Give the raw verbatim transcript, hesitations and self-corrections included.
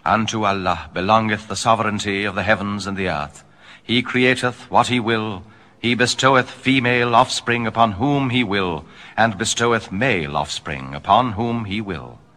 Unto Allah belongeth the sovereignty of the heavens and the earth. He createth what he will. He bestoweth female offspring upon whom he will, and bestoweth male offspring upon whom he will.